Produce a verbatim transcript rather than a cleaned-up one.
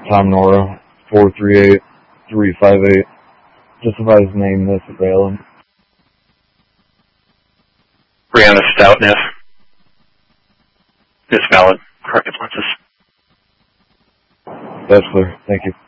Tom Nora, four three eight, three five eight. Justifies name this valid. Brianna Stoutness is valid. Corrective lenses. That's clear. Thank you.